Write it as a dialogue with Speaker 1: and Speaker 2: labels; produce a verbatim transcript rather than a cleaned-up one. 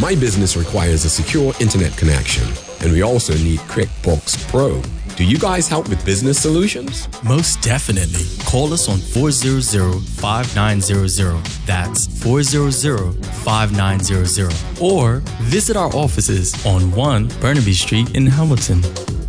Speaker 1: My business requires a secure internet connection, and we also need QuickBooks Pro. Do you guys help with business solutions?
Speaker 2: Most definitely. Call us on four hundred, five nine zero zero. That's four hundred, five nine zero zero. Or visit our offices on one Burnaby Street in Hamilton.